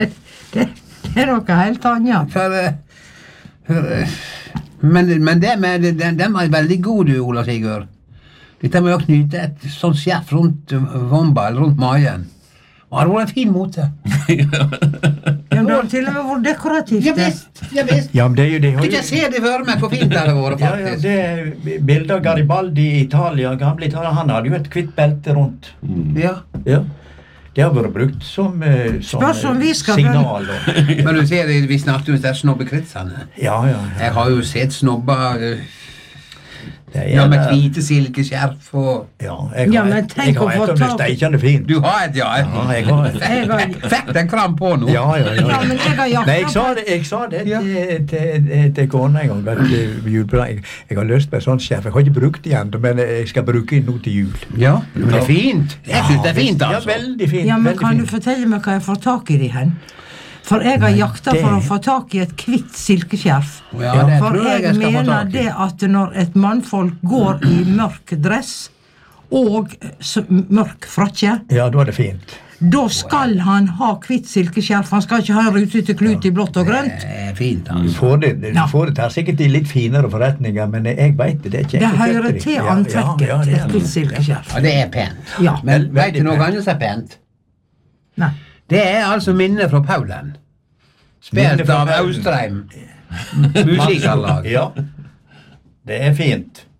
Det noe helt annet. Men den var veldig god, du, Ola Sigurd. Dette med å knyte et sånt skjerf rundt vomba, eller rundt magen. Det var en fin måte. Ja, det har til og med vært dekorativt. Ja visst. Ja, men det er jo det. Kan ikke se det for meg hvor fint det hadde vært, faktisk. Ja, det er bilder av Garibaldi i Italia, gamle Italia. Han hadde jo et kvitt belte rundt. Ja. Ja. Det har vært brukt som signal. Men du ser, vi snakket om det snobbekretsene. Ja. Jeg har jo sett snobber med hvite silkeskjerf og... men tenk å få tak... Det er steikende fint. Du har et, ja. Ja, jeg har et. Fikk den kram på nå. Ja, men jeg har jakta. Nei, jeg sa det til kona en gang, jeg har lyst på et sånt skjerf. Jeg har ikke brukt det igjen, men jeg skal bruke det nå til jul. Ja, men det er fint. Jeg synes det er fint, altså. Ja, veldig fint. Ja, men kan du fortelle meg hva jeg får tak i de hen? For jeg har jakta for å få tak i et kvitt silkeskjerf. Ja, det for tror jeg skal få mener tak i. det at når et mannfolk går i mørk dress og mørk frakke, ja, da er det fint. Da skal han ha kvitt silkeskjerf. Han skal ikke ha en rutete klut i blått og grønt. Det er fint, altså. Du får det her sikkert i litt finere forretninger, men jeg vet det er ikke... Det hører til antrekket, et kvitt silkeskjerf. Ja, det er pent. Ja. Men vet du noe annet som er pent? Nei. Det er altså minnet fra Paulen. Spilt av Austrheim. Musikallag. Ja, det er fint.